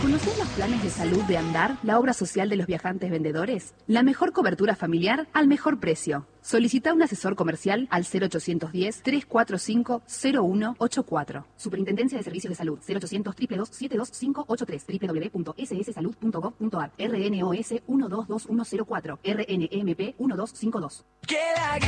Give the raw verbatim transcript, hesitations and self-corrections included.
¿Conocés los planes de salud de Andar, la obra social de los viajantes vendedores? La mejor cobertura familiar al mejor precio. Solicita un asesor comercial al cero ochocientos diez, trescientos cuarenta y cinco, cero uno ochenta y cuatro. Superintendencia de Servicios de Salud cero ochocientos, dos dos dos, siete dos cinco ocho tres, doble u doble u doble u punto ese ese salud punto gov punto a r, R N O S uno dos dos uno cero cuatro, R N E M P uno dos cinco dos. Queda